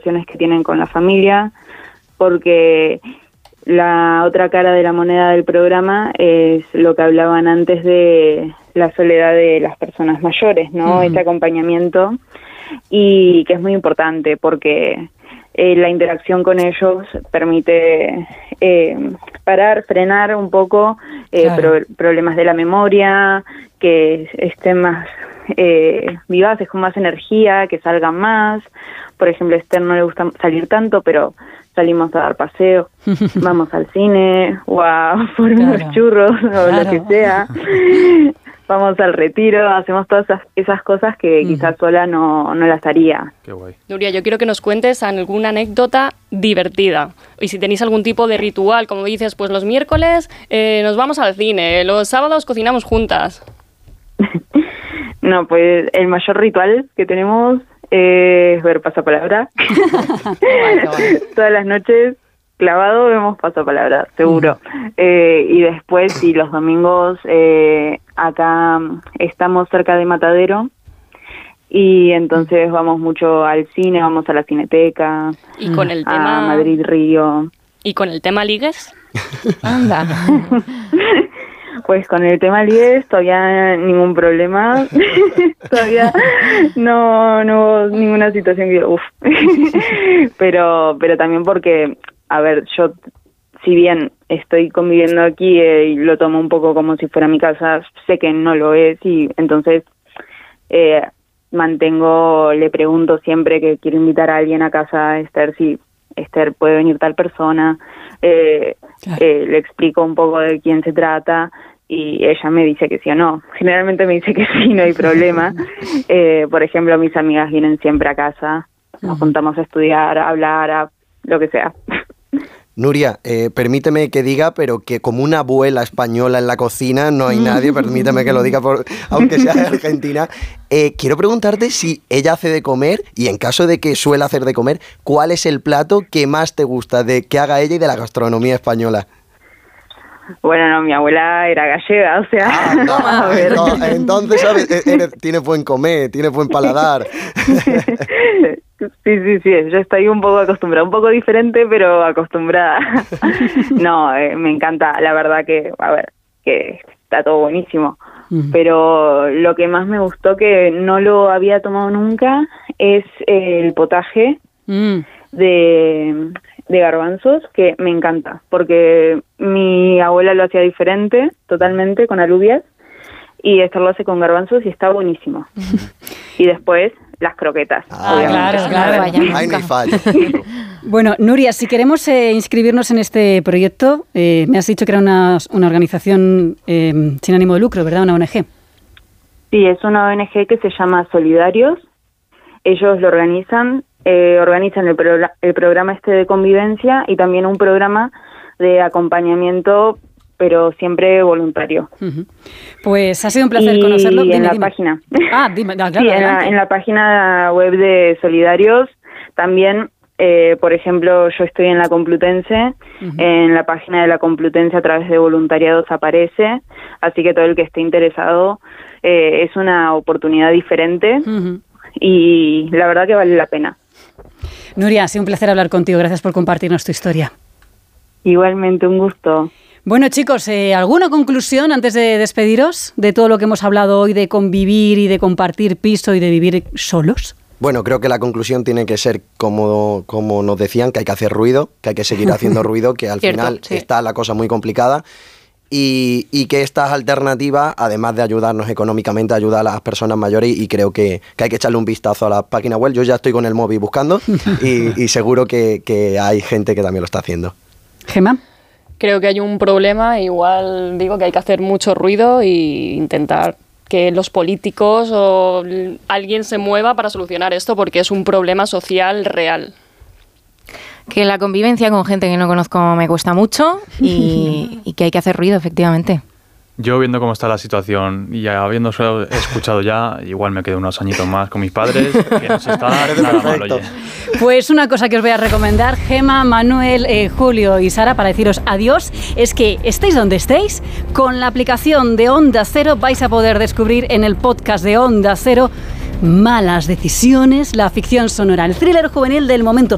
relaciones que tienen con la familia, porque la otra cara de la moneda del programa es lo que hablaban antes de la soledad de las personas mayores, ¿no? Ese acompañamiento, y que es muy importante porque la interacción con ellos permite frenar un poco problemas de la memoria, que estén más vivaces, con más energía, que salgan más. Por ejemplo, a Esther no le gusta salir tanto, pero salimos a dar paseos, vamos al cine o a por unos churros o lo que sea. Vamos al retiro, hacemos todas esas cosas que quizás sola no las haría. Qué guay. Nuria, yo quiero que nos cuentes alguna anécdota divertida. Y si tenéis algún tipo de ritual, como dices, pues los miércoles nos vamos al cine, los sábados cocinamos juntas. No, pues el mayor ritual que tenemos es ver Pasapalabra. Bueno. Todas las noches clavado vemos Pasapalabra, seguro. Y después, sí, los domingos acá estamos cerca de Matadero y entonces vamos mucho al cine, vamos a la Cineteca, y con el tema, a Madrid, Río. ¿Y con el tema ligues? Anda. Pues con el tema ligues todavía ningún problema. Todavía no hubo ninguna situación que pero también porque, a ver, yo si bien estoy conviviendo aquí y lo tomo un poco como si fuera mi casa, sé que no lo es, y entonces le pregunto siempre que quiero invitar a alguien a casa a Esther, si Esther puede venir tal persona, le explico un poco de quién se trata y ella me dice que sí o no. Generalmente me dice que sí, no hay problema. Por ejemplo, mis amigas vienen siempre a casa, nos juntamos a estudiar, a hablar, a lo que sea. Nuria, permíteme que diga, pero que como una abuela española en la cocina no hay nadie, permíteme que lo diga, aunque sea de Argentina. Quiero preguntarte si ella hace de comer, y en caso de que suele hacer de comer, ¿cuál es el plato que más te gusta de que haga ella y de la gastronomía española? Bueno, no, mi abuela era gallega, o sea... a ver. No, entonces, ¿sabes? Tiene buen comer, tiene buen paladar. Sí, yo estoy un poco acostumbrada, un poco diferente, pero acostumbrada. No, me encanta, la verdad que está todo buenísimo. Pero lo que más me gustó, que no lo había tomado nunca, es el potaje de garbanzos, que me encanta, porque mi abuela lo hacía diferente, totalmente, con alubias, y Esther lo hace con garbanzos y está buenísimo. Y después las croquetas. Claro. Ahí no hay fallo. Bueno, Nuria, si queremos inscribirnos en este proyecto, me has dicho que era una organización sin ánimo de lucro, ¿verdad? Una ONG. Sí, es una ONG que se llama Solidarios. Ellos lo organizan el programa de convivencia y también un programa de acompañamiento, pero siempre voluntario. Pues ha sido un placer conocerlo. Y en la página. Claro, sí, en la página web de Solidarios también, por ejemplo, yo estoy en la Complutense, en la página de la Complutense a través de voluntariados aparece, así que todo el que esté interesado, es una oportunidad diferente y la verdad que vale la pena. Nuria, ha sido un placer hablar contigo. Gracias por compartirnos tu historia. Igualmente, un gusto. Bueno, chicos, ¿alguna conclusión antes de despediros de todo lo que hemos hablado hoy de convivir y de compartir piso y de vivir solos? Bueno, creo que la conclusión tiene que ser, como nos decían, que hay que hacer ruido, que hay que seguir haciendo ruido, que al final está la cosa muy complicada. Y que estas alternativas, además de ayudarnos económicamente, ayudan a las personas mayores, y creo que hay que echarle un vistazo a la página web. Yo ya estoy con el móvil buscando y seguro que hay gente que también lo está haciendo. ¿Gemma? Creo que hay un problema, igual digo que hay que hacer mucho ruido e intentar que los políticos o alguien se mueva para solucionar esto, porque es un problema social real. Que la convivencia con gente que no conozco me cuesta mucho y que hay que hacer ruido, efectivamente. Yo, viendo cómo está la situación y habiendo escuchado ya, igual me quedo unos añitos más con mis padres, que no se está nada mal, oye. Pues una cosa que os voy a recomendar, Gemma, Manuel, Julio y Sara, para deciros adiós, es que estéis donde estéis, con la aplicación de Onda Cero vais a poder descubrir en el podcast de Onda Cero Malas Decisiones, la ficción sonora, el thriller juvenil del momento.